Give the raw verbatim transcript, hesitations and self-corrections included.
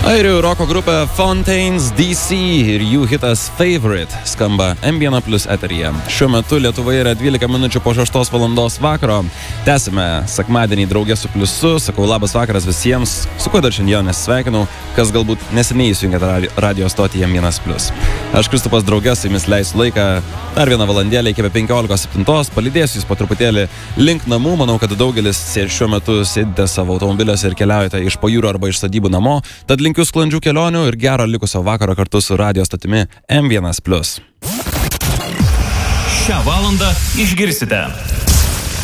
Airių roko grupė Fontaines D C ir jų hitas Favorite skamba M vienas Plus eteryje. Šiuo metu Lietuvoje yra dvylika minučių po šeštos valandos vakaro. Tęsime sekmadienį draugė su Pliusu. Sakau labas vakaras visiems, su kuo dar šiandien nesisveikinau, kas galbūt neseniai įsijungėte radio stotį M vienas Plus. Aš Kristupas draugė, su jumis leisiu laiką dar vieną valandėlę iki penkiolikos septintos. Palydėsiu jūs po truputėlį link namų. Manau, kad daugelis šiuo metu sėdite savo automobiliuose ir keliaujate iš pajūrio arba iš sadybų namo. Tad linkiu sklandžių kelionių ir gero likusio vakaro kartu su radio stotimi M vienas Plus. Šią valandą išgirsite